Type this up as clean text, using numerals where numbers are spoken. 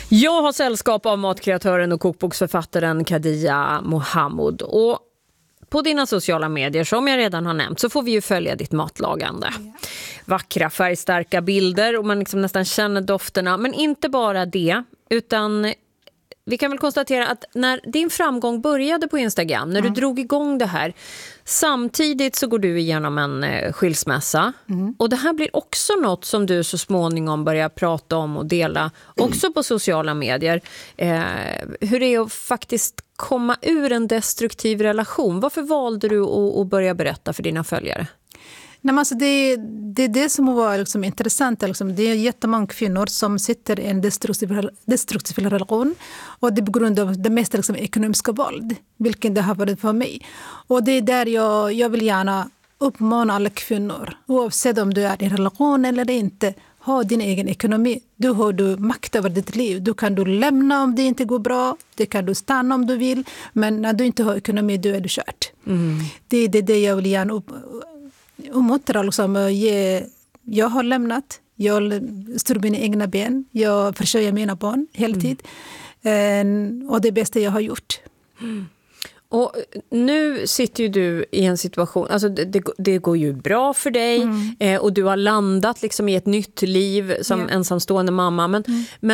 Jag har sällskap av matkreatören och kokboksförfattaren Khadija Mohamud. Och på dina sociala medier, som jag redan har nämnt, så får vi ju följa ditt matlagande. Vackra, färgstarka bilder och man liksom nästan känner dofterna. Men inte bara det, utan vi kan väl konstatera att när din framgång började på Instagram, när du drog igång det här, samtidigt så går du igenom en skilsmässa. Och det här blir också något som du så småningom börjar prata om och dela också på sociala medier. Hur det är att faktiskt komma ur en destruktiv relation. Varför valde du att börja berätta för dina följare? Nej, men alltså det är det som var liksom intressant. Liksom. Det är jättemånga kvinnor som sitter i en destruktiv relation. Och det är på grund av det mesta liksom ekonomiska våld. Vilket det har varit för mig. Och det är där jag vill gärna uppmana alla kvinnor. Oavsett om du är i en relation eller inte. Ha din egen ekonomi. Du har makt över ditt liv. Du kan lämna om det inte går bra. Det kan du stanna om du vill. Men när du inte har ekonomi, då är du kört. Det är det jag vill gärna uppmuntra. Liksom. Jag har lämnat. Jag står på mina egna ben. Jag försörjer mina barn heltid. Och det bästa jag har gjort. Och nu sitter ju du i en situation, alltså det går ju bra för dig och du har landat liksom i ett nytt liv som ensamstående mamma. Men